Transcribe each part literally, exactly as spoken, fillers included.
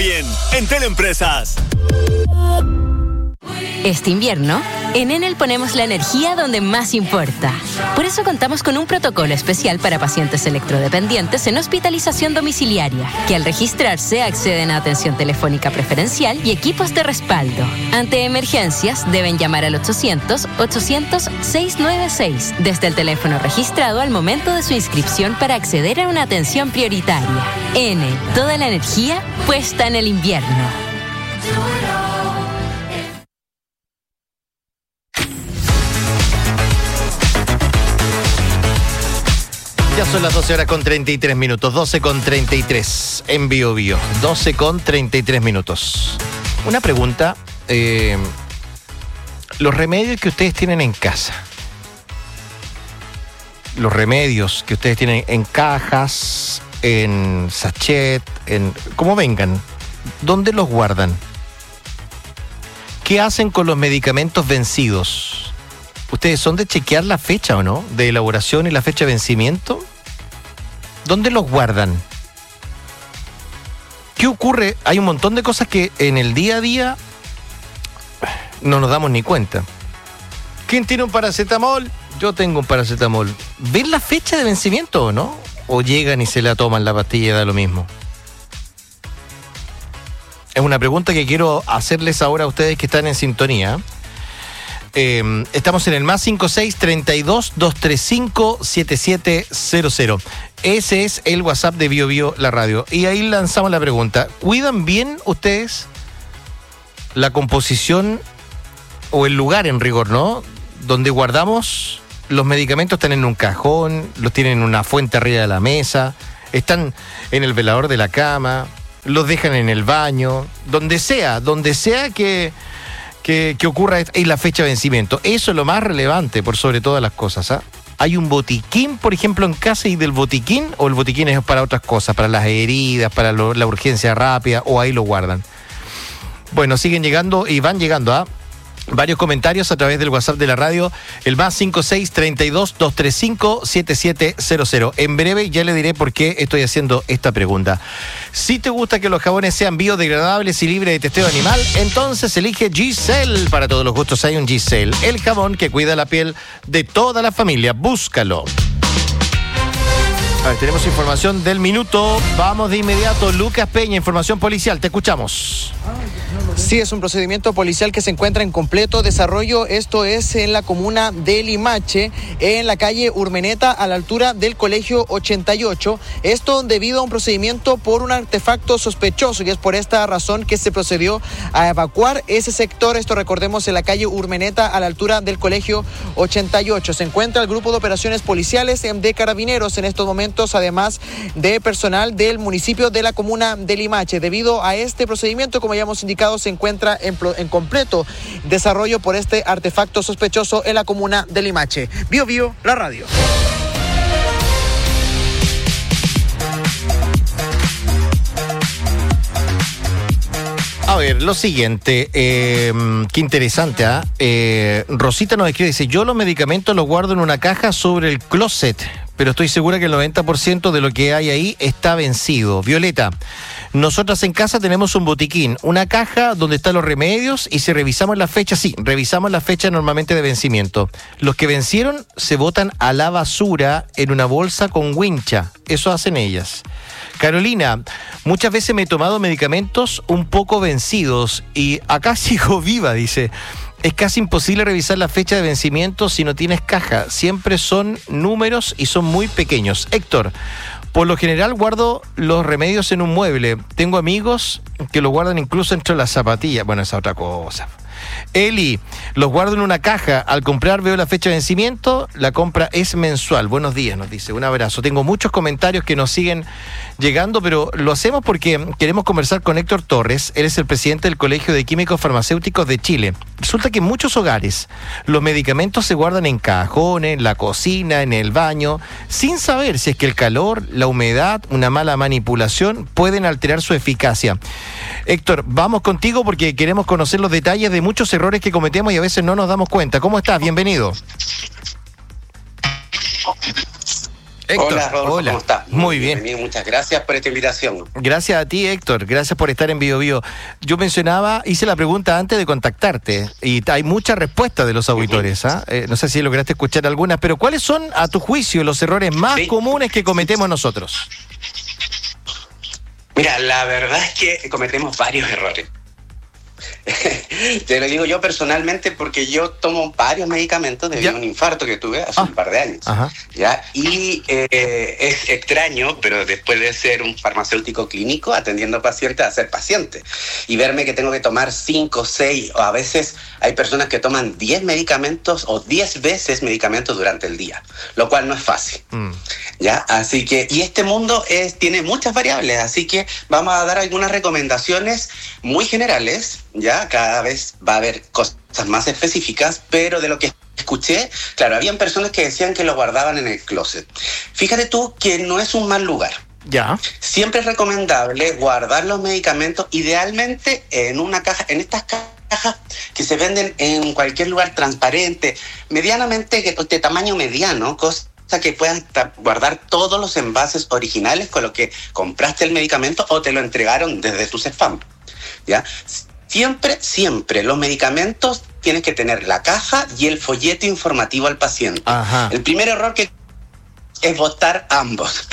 bien en Teleempresas. Este invierno, en Enel ponemos la energía donde más importa. Por eso contamos con un protocolo especial para pacientes electrodependientes en hospitalización domiciliaria, que al registrarse acceden a atención telefónica preferencial y equipos de respaldo. Ante emergencias, deben llamar al ochocientos, ochocientos, seiscientos noventa y seis desde el teléfono registrado al momento de su inscripción para acceder a una atención prioritaria. Enel, toda la energía puesta en el invierno. Ya son las doce horas con treinta y tres minutos, doce con treinta y tres en Bio Bio, doce con treinta y tres minutos. Una pregunta, eh, los remedios que ustedes tienen en casa, los remedios que ustedes tienen en cajas, en sachet, en como vengan, ¿dónde los guardan? ¿Qué hacen con los medicamentos vencidos? ¿Ustedes son de chequear la fecha o no? ¿De elaboración y la fecha de vencimiento? ¿Dónde los guardan? ¿Qué ocurre? Hay un montón de cosas que en el día a día no nos damos ni cuenta. ¿Quién tiene un paracetamol? Yo tengo un paracetamol. ¿Ven la fecha de vencimiento o no? ¿O llegan y se la toman la pastilla y da lo mismo? Es una pregunta que quiero hacerles ahora a ustedes que están en sintonía. Eh, estamos en el más cinco seis, treinta y dos, doscientos treinta y cinco, setenta y siete cero cero. Ese es el WhatsApp de Bio Bio, la radio. Y ahí lanzamos la pregunta. ¿Cuidan bien ustedes la composición o el lugar en rigor, no? Donde guardamos los medicamentos. Están en un cajón, los tienen en una fuente arriba de la mesa, están en el velador de la cama, los dejan en el baño, donde sea, donde sea que... Que, que ocurra en la fecha de vencimiento. Eso es lo más relevante por sobre todas las cosas. ¿eh? Hay un botiquín, por ejemplo, en casa, y del botiquín, o el botiquín es para otras cosas, para las heridas, para lo, la urgencia rápida, o ahí lo guardan. Bueno, siguen llegando y van llegando a varios comentarios a través del WhatsApp de la radio, el más cinco seis, treinta y dos, doscientos treinta y cinco, setenta y siete cero cero. En breve ya le diré por qué estoy haciendo esta pregunta. Si te gusta que los jabones sean biodegradables y libres de testeo animal, entonces elige Giselle. Para todos los gustos hay un Giselle, el jabón que cuida la piel de toda la familia. Búscalo. A ver, tenemos información del minuto. Vamos de inmediato. Lucas Peña, información policial. Te escuchamos. Sí, es un procedimiento policial que se encuentra en completo desarrollo. Esto es en la comuna de Limache, en la calle Urmeneta, a la altura del Colegio ochenta y ocho. Esto debido a un procedimiento por un artefacto sospechoso, y es por esta razón que se procedió a evacuar ese sector. Esto, recordemos, en la calle Urmeneta, a la altura del Colegio ochenta y ocho. Se encuentra el grupo de operaciones policiales de carabineros en estos momentos, además de personal del municipio de la comuna de Limache. Debido a este procedimiento, como ya hemos indicado, se encuentra en, en completo desarrollo por este artefacto sospechoso en la comuna de Limache. Bio Bio, la radio. A ver, lo siguiente, eh, qué interesante, ¿ah? ¿eh? Eh, Rosita nos escribe, dice, yo los medicamentos los guardo en una caja sobre el closet, pero estoy segura que el noventa por ciento de lo que hay ahí está vencido. Violeta, nosotras en casa tenemos un botiquín, una caja donde están los remedios, y si revisamos la fecha, sí, revisamos la fecha normalmente de vencimiento. Los que vencieron se botan a la basura en una bolsa con wincha. Eso hacen ellas. Carolina, muchas veces me he tomado medicamentos un poco vencidos y acá sigo viva, dice. Es casi imposible revisar la fecha de vencimiento si no tienes caja. Siempre son números y son muy pequeños. Héctor, por lo general guardo los remedios en un mueble. Tengo amigos que lo guardan incluso entre las zapatillas. Bueno, esa es otra cosa. Eli, los guardo en una caja. Al comprar veo la fecha de vencimiento. La compra es mensual. Buenos días, nos dice. Un abrazo. Tengo muchos comentarios que nos siguen llegando, pero lo hacemos porque queremos conversar con Héctor Torres. Él es el presidente del Colegio de Químicos Farmacéuticos de Chile. Resulta que en muchos hogares los medicamentos se guardan en cajones, en la cocina, en el baño, sin saber si es que el calor, la humedad, una mala manipulación pueden alterar su eficacia. Héctor, vamos contigo porque queremos conocer los detalles de muchos errores que cometemos y a veces no nos damos cuenta. ¿Cómo estás? Bienvenido. Héctor, hola, Rodolfo, hola. ¿cómo estás? Muy bien. Bienvenido, muchas gracias por esta invitación. Gracias a ti, Héctor. Gracias por estar en Bio Bio. Yo mencionaba, hice la pregunta antes de contactarte y hay muchas respuestas de los auditores. ¿ah? Eh, no sé si lograste escuchar algunas, pero ¿cuáles son, a tu juicio, los errores más Sí. comunes que cometemos nosotros? Mira, la verdad es que cometemos varios errores. Te lo digo yo personalmente porque yo tomo varios medicamentos debido Ya. a un infarto que tuve hace Ah. un par de años. Ajá. ¿Ya? Y eh, es extraño, pero después de ser un farmacéutico clínico atendiendo pacientes, a ser paciente y verme que tengo que tomar cinco, seis o a veces hay personas que toman diez medicamentos o diez veces medicamentos durante el día, lo cual no es fácil. Mm. ¿Ya? Así que, y este mundo es, tiene muchas variables, así que vamos a dar algunas recomendaciones muy generales, ¿ya? Cada vez va a haber cosas más específicas, pero de lo que escuché, claro, habían personas que decían que lo guardaban en el closet. Fíjate tú que no es un mal lugar. Ya. Siempre es recomendable guardar los medicamentos, idealmente en una caja, en estas cajas que se venden en cualquier lugar transparente, medianamente de tamaño mediano, cosa que puedan guardar todos los envases originales con lo que compraste el medicamento o te lo entregaron desde tus spam. ¿Ya? Siempre, siempre los medicamentos tienes que tener la caja y el folleto informativo al paciente. Ajá. El primer error que es botar ambos.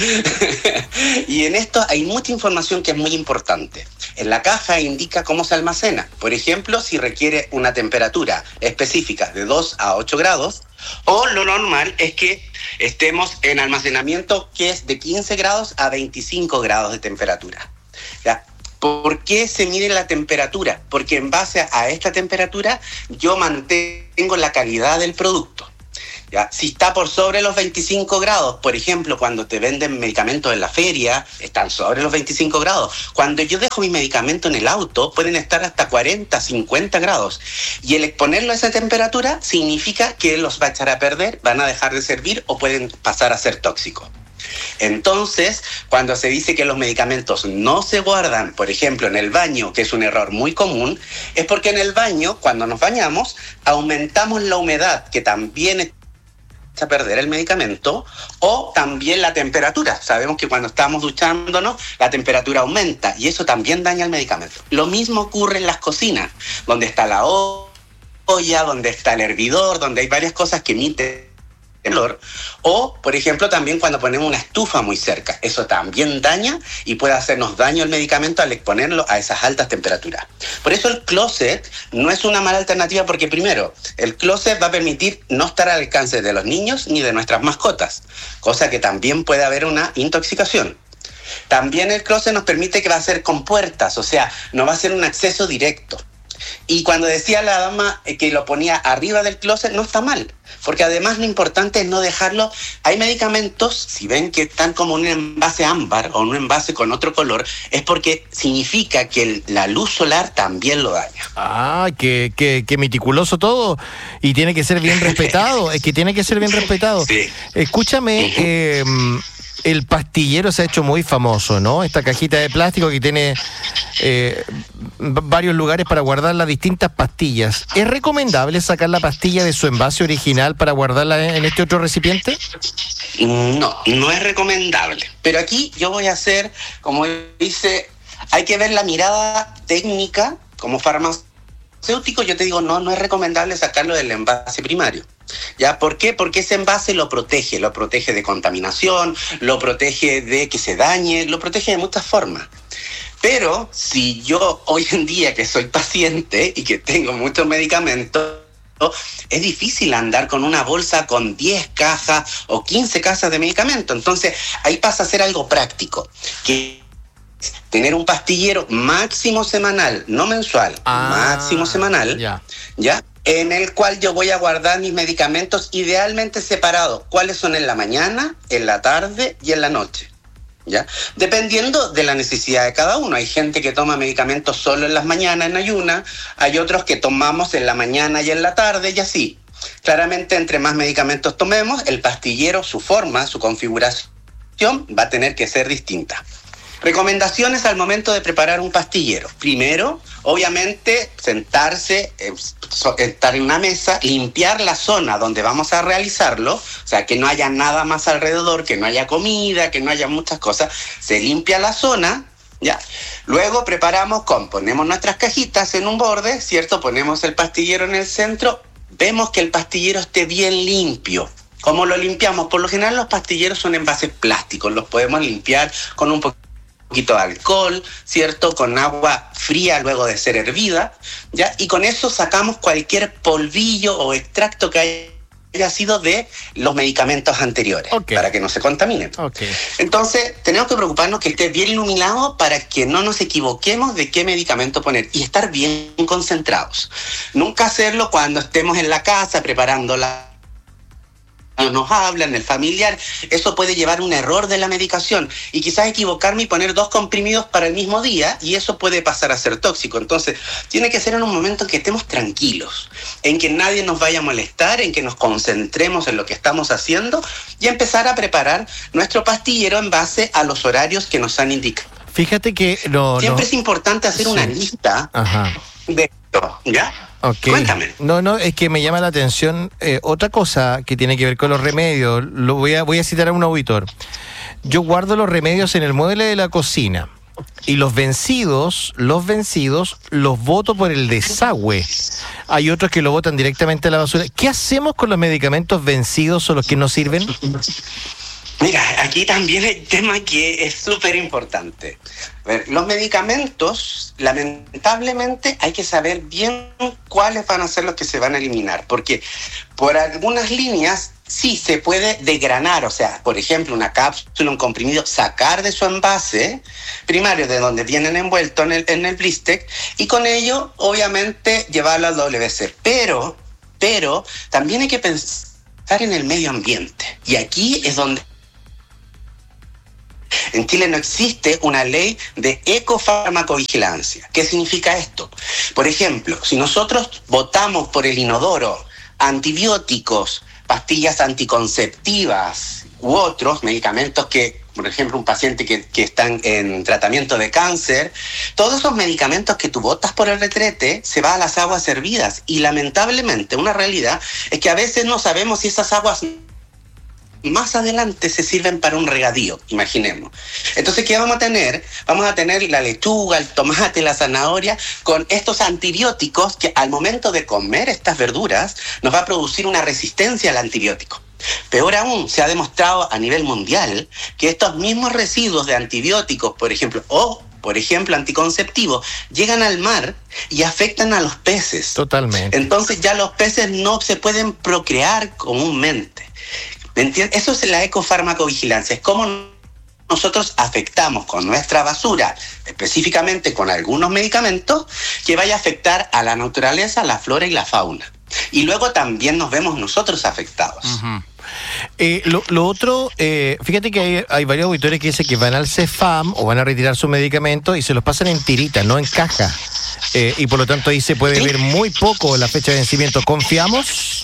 Y en esto hay mucha información que es muy importante. En la caja indica cómo se almacena. Por ejemplo, si requiere una temperatura específica de dos a ocho grados, o lo normal es que estemos en almacenamiento que es de quince grados a veinticinco grados de temperatura. ¿Ya? ¿Por qué se mide la temperatura? Porque en base a esta temperatura yo mantengo la calidad del producto. ¿Ya? Si está por sobre los veinticinco grados, por ejemplo, cuando te venden medicamentos en la feria, están sobre los veinticinco grados. Cuando yo dejo mi medicamento en el auto, pueden estar hasta cuarenta, cincuenta grados. Y el exponerlo a esa temperatura significa que los va a echar a perder, van a dejar de servir o pueden pasar a ser tóxicos. Entonces, cuando se dice que los medicamentos no se guardan, por ejemplo, en el baño, que es un error muy común, es porque en el baño, cuando nos bañamos, aumentamos la humedad, que también echa a perder el medicamento, o también la temperatura. Sabemos que cuando estamos duchándonos, la temperatura aumenta y eso también daña el medicamento. Lo mismo ocurre en las cocinas, donde está la olla, donde está el hervidor, donde hay varias cosas que emiten olor, o por ejemplo también cuando ponemos una estufa muy cerca, eso también daña y puede hacernos daño el medicamento al exponerlo a esas altas temperaturas. Por eso el closet no es una mala alternativa, porque primero, el closet va a permitir no estar al alcance de los niños ni de nuestras mascotas, cosa que también puede haber una intoxicación. También el closet nos permite que va a ser con puertas, o sea, no va a ser un acceso directo. Y cuando decía la dama que lo ponía arriba del closet, no está mal, porque además lo importante es no dejarlo. Hay medicamentos, si ven que están como un envase ámbar o un envase con otro color, es porque significa que el, la luz solar también lo daña. Ah, que, que, que meticuloso todo y tiene que ser bien respetado, es que tiene que ser bien respetado. Sí. Escúchame, Uh-huh. eh, el pastillero se ha hecho muy famoso, ¿no? Esta cajita de plástico que tiene eh, varios lugares para guardar las distintas pastillas. ¿Es recomendable sacar la pastilla de su envase original para guardarla en este otro recipiente? No, no es recomendable. Pero aquí yo voy a hacer, como dice, hay que ver la mirada técnica como farmacéutico. Yo te digo, no, no es recomendable sacarlo del envase primario. ¿Ya? ¿Por qué? Porque ese envase lo protege, lo protege de contaminación, lo protege de que se dañe, lo protege de muchas formas. Pero si yo hoy en día que soy paciente y que tengo muchos medicamentos, es difícil andar con una bolsa con diez cajas o quince cajas de medicamentos. Entonces ahí pasa a ser algo práctico, que es tener un pastillero máximo semanal, no mensual, Ah, máximo semanal, ya. ¿ya? En el cual yo voy a guardar mis medicamentos idealmente separados. ¿Cuáles son en la mañana, en la tarde y en la noche? ¿Ya? Dependiendo de la necesidad de cada uno. Hay gente que toma medicamentos solo en las mañanas en ayuna, hay otros que tomamos en la mañana y en la tarde y así. Claramente, entre más medicamentos tomemos, el pastillero, su forma, su configuración va a tener que ser distinta. Recomendaciones al momento de preparar un pastillero. Primero, obviamente, sentarse, eh, estar en una mesa, limpiar la zona donde vamos a realizarlo, o sea, que no haya nada más alrededor, que no haya comida, que no haya muchas cosas. Se limpia la zona, ya. Luego preparamos con, ponemos nuestras cajitas en un borde, ¿cierto? Ponemos el pastillero en el centro, vemos que el pastillero esté bien limpio. ¿Cómo lo limpiamos? Por lo general los pastilleros son envases plásticos, los podemos limpiar con un poquito de alcohol, ¿cierto? Con agua fría luego de ser hervida, ¿ya? Y con eso sacamos cualquier polvillo o extracto que haya sido de los medicamentos anteriores, okay, para que no se contaminen. Okay. Entonces, tenemos que preocuparnos que esté bien iluminado para que no nos equivoquemos de qué medicamento poner y estar bien concentrados. Nunca hacerlo cuando estemos en la casa preparando la nos hablan, el familiar, eso puede llevar un error de la medicación y quizás equivocarme y poner dos comprimidos para el mismo día y eso puede pasar a ser tóxico. Entonces, tiene que ser en un momento en que estemos tranquilos, en que nadie nos vaya a molestar, en que nos concentremos en lo que estamos haciendo y empezar a preparar nuestro pastillero en base a los horarios que nos han indicado. Fíjate que no, siempre no. es importante hacer sí. una lista Ajá. de esto, ¿ya? Okay. Cuéntame. No, no, es que me llama la atención eh, otra cosa que tiene que ver con los remedios. Lo voy a, voy a citar a un auditor. Yo guardo los remedios en el mueble de la cocina y los vencidos, los vencidos, los boto por el desagüe. Hay otros que lo botan directamente a la basura. ¿Qué hacemos con los medicamentos vencidos o los que no sirven? Mira, aquí también hay un tema que es súper importante. A ver, los medicamentos, lamentablemente, hay que saber bien cuáles van a ser los que se van a eliminar, porque por algunas líneas sí se puede degranar, o sea, por ejemplo, una cápsula, un comprimido, sacar de su envase primario, de donde vienen envueltos en el, en el blister, y con ello, obviamente, llevarlo al W C. Pero, pero, también hay que pensar en el medio ambiente, y aquí es donde en Chile no existe una ley de ecofarmacovigilancia. ¿Qué significa esto? Por ejemplo, si nosotros votamos por el inodoro antibióticos, pastillas anticonceptivas u otros medicamentos que, por ejemplo, un paciente que, que está en tratamiento de cáncer, todos esos medicamentos que tú botas por el retrete se van a las aguas hervidas y lamentablemente una realidad es que a veces no sabemos si esas aguas más adelante se sirven para un regadío, imaginemos. Entonces, ¿qué vamos a tener? Vamos a tener la lechuga, el tomate, la zanahoria, con estos antibióticos que al momento de comer estas verduras nos va a producir una resistencia al antibiótico. Peor aún, se ha demostrado a nivel mundial que estos mismos residuos de antibióticos, por ejemplo, o por ejemplo, anticonceptivos, llegan al mar y afectan a los peces. Totalmente. Entonces ya los peces no se pueden procrear comúnmente. ¿Entiendes? Eso es la ecofarmacovigilancia, es cómo nosotros afectamos con nuestra basura, específicamente con algunos medicamentos, que vaya a afectar a la naturaleza, la flora y la fauna. Y luego también nos vemos nosotros afectados. Uh-huh. Eh, lo, lo otro, eh, fíjate que hay, hay varios auditores que dicen que van al CEFAM o van a retirar sus medicamentos y se los pasan en tirita, no en caja. Eh, y por lo tanto ahí se puede ¿Sí? ver muy poco la fecha de vencimiento. ¿Confiamos?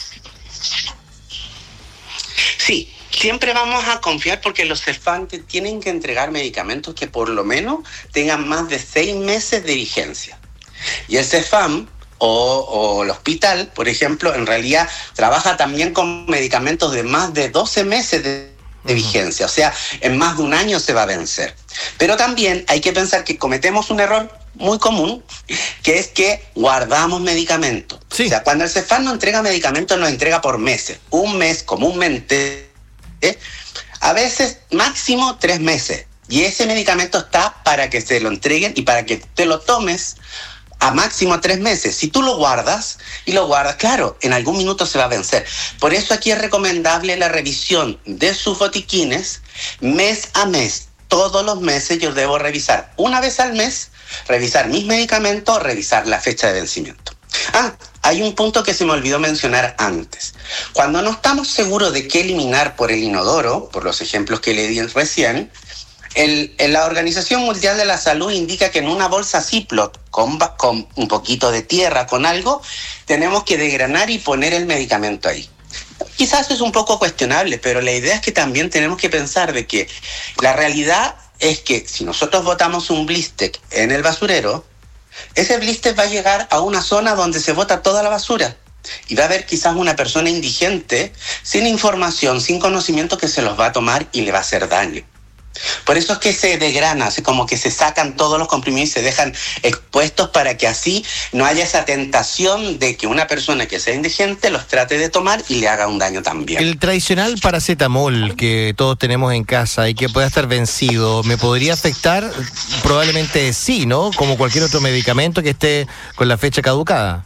Sí, siempre vamos a confiar porque los CEFAM tienen que entregar medicamentos que por lo menos tengan más de seis meses de vigencia. Y el CEFAM o, o el hospital, por ejemplo, en realidad trabaja también con medicamentos de más de doce meses de, de vigencia. O sea, en más de un año se va a vencer. Pero también hay que pensar que cometemos un error muy común, que es que guardamos medicamentos. Sí. O sea, cuando el CEFAM no entrega medicamentos, nos entrega por meses. Un mes comúnmente, ¿eh? A veces máximo tres meses. Y ese medicamento está para que se lo entreguen y para que te lo tomes a máximo tres meses. Si tú lo guardas y lo guardas, claro, en algún minuto se va a vencer. Por eso aquí es recomendable la revisión de sus botiquines mes a mes. Todos los meses yo debo revisar una vez al mes, revisar mis medicamentos, revisar la fecha de vencimiento. Ah, hay un punto que se me olvidó mencionar antes. Cuando no estamos seguros de qué eliminar por el inodoro, por los ejemplos que le di recién, el, el, la Organización Mundial de la Salud indica que en una bolsa Ziploc con, con un poquito de tierra, con algo, tenemos que desgranar y poner el medicamento ahí. Quizás es un poco cuestionable, pero la idea es que también tenemos que pensar de que la realidad es que si nosotros botamos un blister en el basurero, ese blister va a llegar a una zona donde se bota toda la basura. Y va a haber quizás una persona indigente, sin información, sin conocimiento, que se los va a tomar y le va a hacer daño. Por eso es que se degrana, es como que se sacan todos los comprimidos y se dejan expuestos para que así no haya esa tentación de que una persona que sea indigente los trate de tomar y le haga un daño también. El tradicional paracetamol que todos tenemos en casa y que pueda estar vencido, ¿me podría afectar? Probablemente sí, ¿no? Como cualquier otro medicamento que esté con la fecha caducada.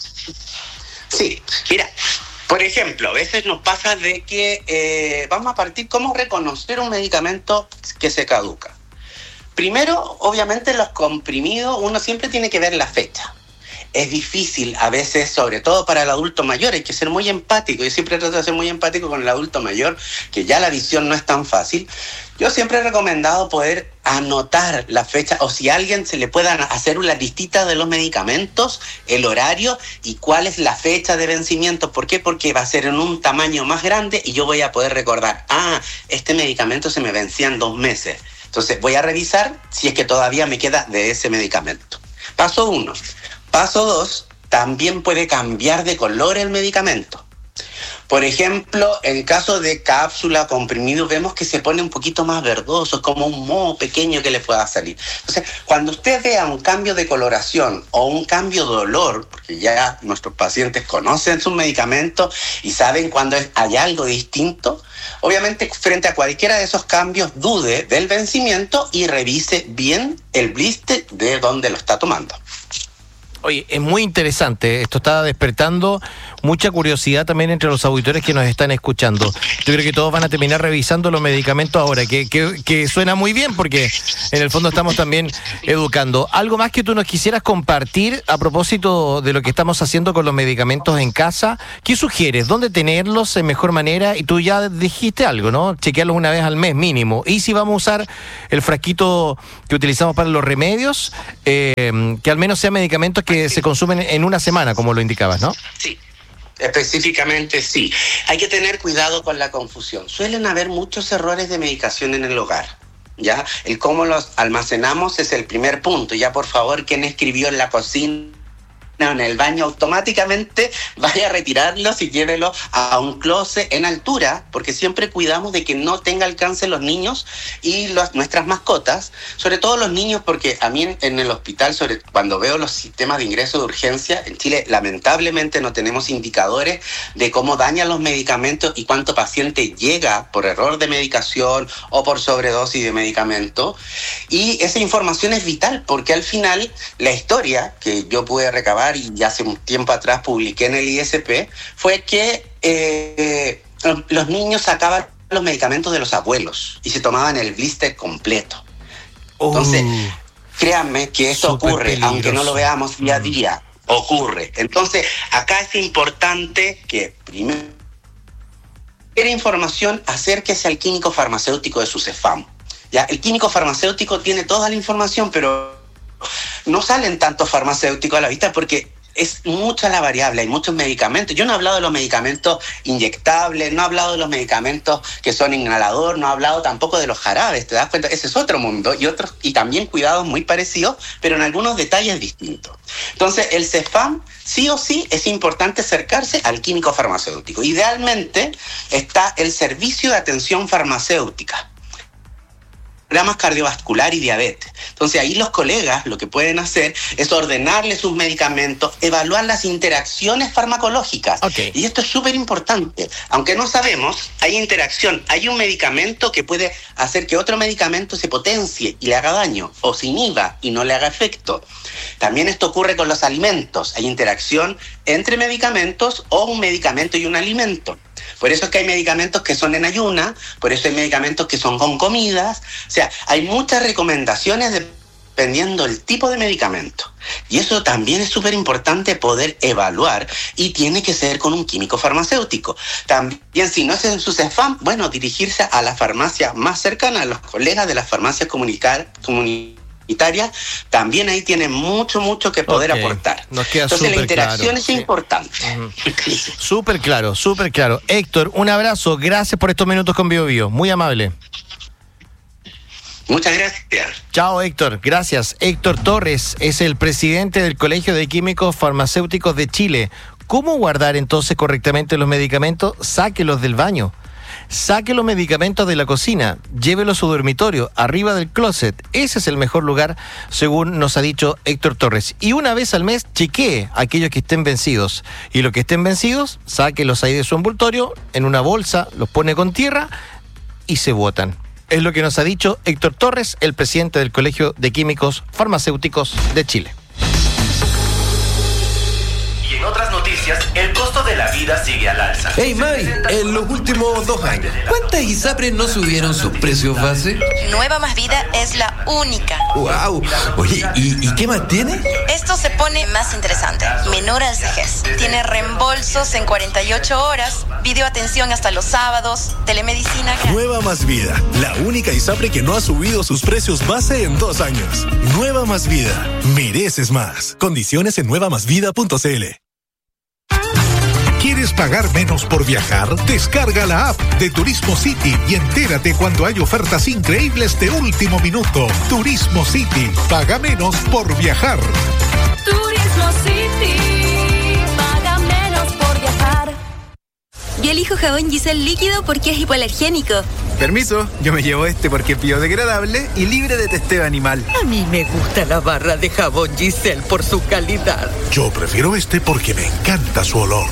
Sí, mira, por ejemplo, a veces nos pasa de que eh, vamos a partir cómo reconocer un medicamento que se caduca. Primero, obviamente, los comprimidos, uno siempre tiene que ver la fecha. Es difícil a veces, sobre todo para el adulto mayor, hay que ser muy empático. Yo siempre trato de ser muy empático con el adulto mayor, que ya la visión no es tan fácil. Yo siempre he recomendado poder anotar la fecha, o si a alguien se le pueda hacer una listita de los medicamentos, el horario y cuál es la fecha de vencimiento. ¿Por qué? Porque va a ser en un tamaño más grande y yo voy a poder recordar, ah, este medicamento se me vencía en dos meses. Entonces voy a revisar si es que todavía me queda de ese medicamento. Paso uno. Paso dos, también puede cambiar de color el medicamento. Por ejemplo, en caso de cápsula comprimido, vemos que se pone un poquito más verdoso, como un moho pequeño que le pueda salir. Entonces, cuando usted vea un cambio de coloración o un cambio de olor, porque ya nuestros pacientes conocen sus medicamentos y saben cuando hay algo distinto, obviamente frente a cualquiera de esos cambios dude del vencimiento y revise bien el blister de donde lo está tomando. Oye, es muy interesante, esto está despertando mucha curiosidad también entre los auditores que nos están escuchando. Yo creo que todos van a terminar revisando los medicamentos ahora, que, que, que suena muy bien porque en el fondo estamos también educando. ¿Algo más que tú nos quisieras compartir a propósito de lo que estamos haciendo con los medicamentos en casa? ¿Qué sugieres? ¿Dónde tenerlos en mejor manera? Y tú ya dijiste algo, ¿no? Chequearlos una vez al mes mínimo. Y si vamos a usar el frasquito que utilizamos para los remedios, eh, que al menos sean medicamentos que se consumen en una semana, como lo indicabas, ¿no? Sí, específicamente sí. Hay que tener cuidado con la confusión. Suelen haber muchos errores de medicación en el hogar, ¿ya? El cómo los almacenamos es el primer punto. Ya, por favor, quien escribió en la cocina en el baño, automáticamente vaya a retirarlos y llévelo a un closet en altura, porque siempre cuidamos de que no tenga alcance los niños y los, nuestras mascotas, sobre todo los niños, porque a mí en, en el hospital, sobre, cuando veo los sistemas de ingreso de urgencia, en Chile lamentablemente no tenemos indicadores de cómo dañan los medicamentos y cuánto paciente llega por error de medicación o por sobredosis de medicamento, y esa información es vital, porque al final la historia que yo pude recabar y hace un tiempo atrás publiqué en el I S P, fue que eh, los niños sacaban los medicamentos de los abuelos y se tomaban el blister completo. Entonces, uh, créanme que esto ocurre, peligroso. Aunque no lo veamos día a día, ocurre. Entonces, acá es importante que primero, quiere información, acérquese al químico farmacéutico de su CEFAM. Ya, el químico farmacéutico tiene toda la información, pero no salen tantos farmacéuticos a la vista porque es mucha la variable, hay muchos medicamentos. Yo no he hablado de los medicamentos inyectables, no he hablado de los medicamentos que son inhalador, no he hablado tampoco de los jarabes, ¿te das cuenta? Ese es otro mundo y otros, y también cuidados muy parecidos, pero en algunos detalles distintos. Entonces, el CEFAM sí o sí es importante acercarse al químico farmacéutico. Idealmente está el servicio de atención farmacéutica, programas cardiovascular y diabetes. Entonces ahí los colegas lo que pueden hacer es ordenarle sus medicamentos, evaluar las interacciones farmacológicas. Okay. Y esto es súper importante. Aunque no sabemos, hay interacción. Hay un medicamento que puede hacer que otro medicamento se potencie y le haga daño, o se inhiba y no le haga efecto. También esto ocurre con los alimentos. Hay interacción entre medicamentos o un medicamento y un alimento. Por eso es que hay medicamentos que son en ayuna, por eso hay medicamentos que son con comidas. O sea, hay muchas recomendaciones dependiendo del tipo de medicamento. Y eso también es súper importante poder evaluar y tiene que ser con un químico farmacéutico. También, si no es en su CEFAM, bueno, dirigirse a la farmacia más cercana, a los colegas de las farmacias comunitarias, también ahí tienen mucho, mucho que poder okay. aportar. Nos queda Entonces la interacción claro. es sí. importante. Uh-huh. Súper claro, súper claro. Héctor, un abrazo, gracias por estos minutos con Bio Bio, muy amable. Muchas gracias. Chao, Héctor. Gracias. Héctor Torres es el presidente del Colegio de Químicos Farmacéuticos de Chile. ¿Cómo guardar entonces correctamente los medicamentos? Sáquelos del baño. Saque los medicamentos de la cocina, llévelos a su dormitorio, arriba del closet. Ese es el mejor lugar, según nos ha dicho Héctor Torres. Y una vez al mes, chequee aquellos que estén vencidos. Y los que estén vencidos, sáquelos ahí de su envoltorio, en una bolsa, los pone con tierra y se botan. Es lo que nos ha dicho Héctor Torres, el presidente del Colegio de Químicos Farmacéuticos de Chile. En otras noticias, el costo de la vida sigue al alza. Hey May, en los últimos dos años, ¿cuántas ISAPRES no subieron sus precios base? Nueva Más Vida es la única. ¡Wow! Oye, ¿y, ¿y qué más tiene? Esto se pone más interesante. Menor al vejez. Tiene reembolsos en cuarenta y ocho horas, videoatención hasta los sábados, telemedicina gratis. Nueva Más Vida, la única ISAPRE que no ha subido sus precios base en dos años. Nueva Más Vida, mereces más. Condiciones en nueva más vida punto c l. ¿Quieres pagar menos por viajar? Descarga la app de Turismo City y entérate cuando hay ofertas increíbles de último minuto. Turismo City, paga menos por viajar. Turismo City, paga menos por viajar. Yo elijo jabón Giselle líquido porque es hipoalergénico. Permiso, yo me llevo este porque es biodegradable y libre de testeo animal. A mí me gusta la barra de jabón Giselle por su calidad. Yo prefiero este porque me encanta su olor.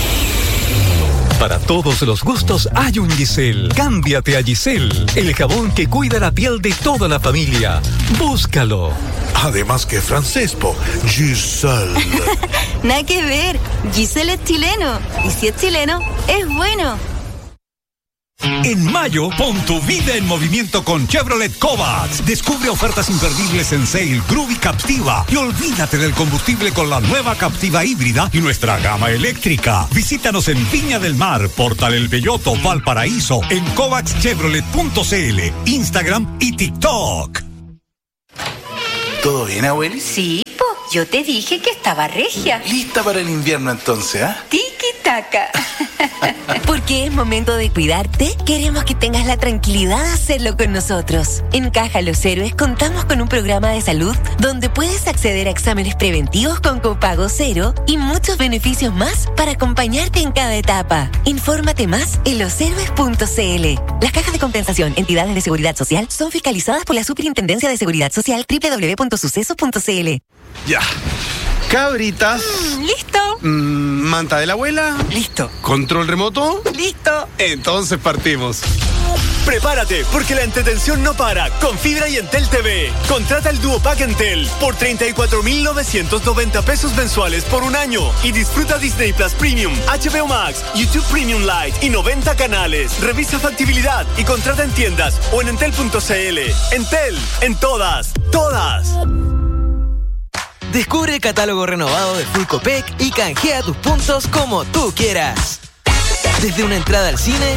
Para todos los gustos hay un Giselle. Cámbiate a Giselle, el jabón que cuida la piel de toda la familia. Búscalo. Además que francés, po. Giselle. Nada que ver. Giselle es chileno. Y si es chileno, es bueno. En mayo, pon tu vida en movimiento con Chevrolet Kovacs. Descubre ofertas imperdibles en Sail, Groove y Captiva. Y olvídate del combustible con la nueva Captiva híbrida y nuestra gama eléctrica. Visítanos en Viña del Mar, Portal El Belloto, Valparaíso, en kovacs chevrolet punto c l, Instagram y TikTok. ¿Todo bien, abueli? Sí, po. Yo te dije que estaba regia. ¿Lista para el invierno entonces, ah? ¿eh? Tiki-taka. Porque es momento de cuidarte, queremos que tengas la tranquilidad de hacerlo con nosotros. En Caja Los Héroes contamos con un programa de salud donde puedes acceder a exámenes preventivos con copago cero y muchos beneficios más para acompañarte en cada etapa. Infórmate más en los héroes punto c l. Las cajas de compensación, entidades de seguridad social, son fiscalizadas por la Superintendencia de Seguridad Social doble u doble u doble u punto sucesos punto c l. Ya. Cabritas. Mm, listo. Mm, manta de la abuela. Listo. Control remoto. Listo. Entonces partimos. Prepárate, porque la entretención no para con Fibra y Entel T V. Contrata el Duo Pack Entel por treinta y cuatro mil novecientos noventa pesos mensuales por un año y disfruta Disney Plus Premium, H B O Max, YouTube Premium Lite y noventa canales. Revisa factibilidad y contrata en tiendas o en entel punto c l. Entel, en todas, todas. Descubre el catálogo renovado de Full Copec y canjea tus puntos como tú quieras. Desde una entrada al cine,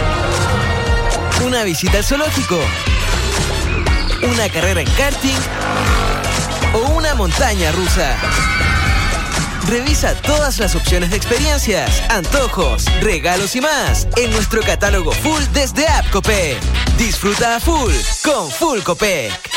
una visita al zoológico, una carrera en karting o una montaña rusa. Revisa todas las opciones de experiencias, antojos, regalos y más en nuestro catálogo full desde App Copec. Disfruta a full con Full Copec.